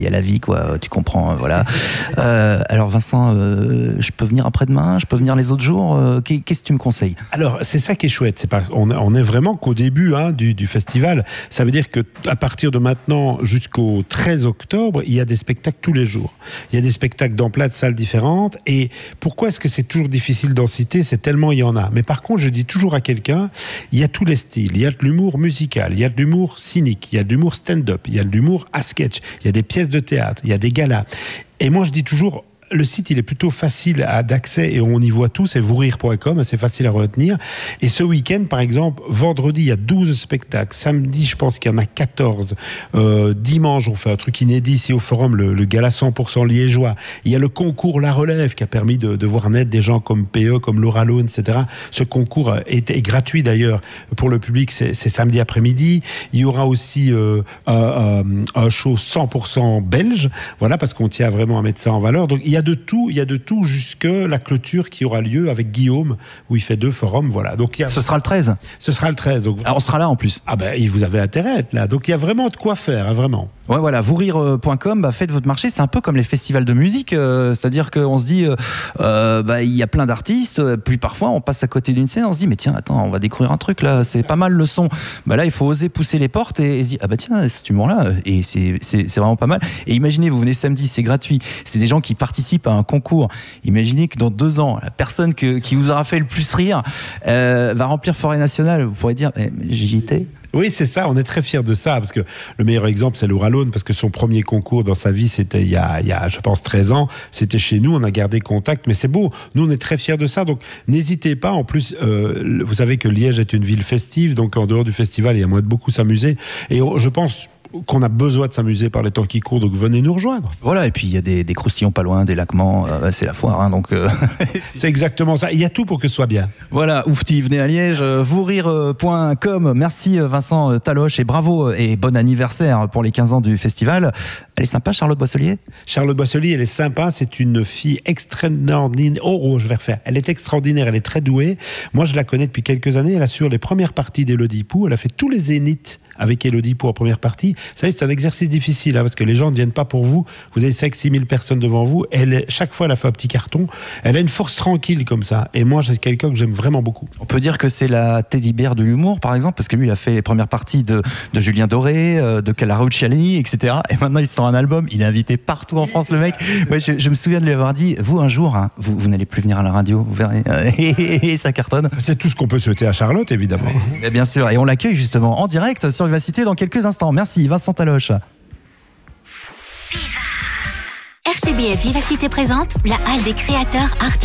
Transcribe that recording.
Il y a la vie, quoi, tu comprends, voilà. Alors Vincent, je peux venir après-demain, je peux venir les autres jours, qu'est-ce que tu me conseilles? Alors, c'est ça qui est chouette, on est vraiment qu'au début du festival. Ça veut dire qu'à partir de maintenant jusqu'au 13 octobre, il y a des spectacles tous les jours. Il y a des spectacles dans plein de salles différentes. Et pourquoi est-ce que c'est toujours difficile d'en citer? C'est tellement il y en a. Mais par contre, je dis toujours à quelqu'un, il y a tous les styles. Il y a de l'humour musical, il y a de l'humour cynique, il y a de l'humour stand-up, il y a de l'humour à sketch, il y a des pièces de théâtre, il y a des galas. Et moi, je dis toujours, le site, il est plutôt facile d'accès et on y voit tout, c'est vousrire.com, c'est facile à retenir. Et ce week-end, par exemple, vendredi, il y a 12 spectacles. Samedi, je pense qu'il y en a 14. Dimanche, on fait un truc inédit ici au Forum, le gala 100% liégeois. Il y a le concours La Relève qui a permis de voir naître des gens comme PE, comme Laura Lone, etc. Ce concours est gratuit d'ailleurs pour le public, c'est samedi après-midi. Il y aura aussi un show 100% belge, voilà, parce qu'on tient vraiment à mettre ça en valeur. Donc, il y a de tout jusque la clôture qui aura lieu avec Guillaume, où il fait 2 forums, voilà. Donc, Ce sera le 13. Ce sera le 13. Donc, alors on sera là en plus. Ah ben, vous avez intérêt à être là. Donc il y a vraiment de quoi faire, hein, vraiment. Ouais, voilà, vousrire.com, faites votre marché. C'est un peu comme les festivals de musique, c'est-à-dire qu'on se dit, il y a plein d'artistes, puis parfois on passe à côté d'une scène, on se dit, mais tiens, attends, on va découvrir un truc là, c'est pas mal le son. Là, il faut oser pousser les portes et se dire, tiens, cet humour-là, et c'est vraiment pas mal. Et imaginez, vous venez samedi, c'est gratuit, c'est des gens qui participent à un concours. Imaginez que dans 2 ans, la personne qui vous aura fait le plus rire va remplir Forêt Nationale. Vous pourrez dire, j'y étais. Oui, c'est ça, on est très fiers de ça, parce que le meilleur exemple, c'est Laura Lone, parce que son premier concours dans sa vie, c'était il y a, je pense, 13 ans, c'était chez nous, on a gardé contact, mais c'est beau, nous on est très fiers de ça, donc n'hésitez pas, en plus, vous savez que Liège est une ville festive, donc en dehors du festival, il y a moyen de beaucoup s'amuser, et je pense qu'on a besoin de s'amuser par les temps qui courent, donc venez nous rejoindre. Voilà, et puis il y a des croustillons pas loin, des laquements, c'est la foire, hein, donc... C'est exactement ça, il y a tout pour que ce soit bien. Voilà, oufti, venez à Liège, vousrire.com. Merci Vincent Taloche et bravo et bon anniversaire pour les 15 ans du festival. Elle est sympa, Charlotte Boisselier? Charlotte Boisselier, elle est sympa, c'est une fille extraordinaire. Je vais refaire. Elle est extraordinaire, elle est très douée. Moi, je la connais depuis quelques années, elle assure les premières parties d'Élodie Pou, elle a fait tous les zéniths avec Élodie Pou en première partie. Vous savez, c'est un exercice difficile, parce que les gens ne viennent pas pour vous. Vous avez 5-6 000 personnes devant vous. Chaque fois, elle a fait un petit carton. Elle a une force tranquille comme ça. Et moi, c'est quelqu'un que j'aime vraiment beaucoup. On peut dire que c'est la Teddy Bear de l'humour, par exemple, parce que lui, il a fait les premières parties de Julien Doré, de Clara Luciani, etc. Et maintenant, il sort un album. Il est invité partout en France, le mec. Ouais, je me souviens de lui avoir dit, vous, un jour, hein, vous n'allez plus venir à la radio, vous verrez. Et ça cartonne. C'est tout ce qu'on peut souhaiter à Charlotte, évidemment. Mais bien sûr. Et on l'accueille justement en direct sur Vivacité dans quelques instants. Merci, Vincent Taloche. RTBF Vivacité présente la Halle des créateurs artistiques.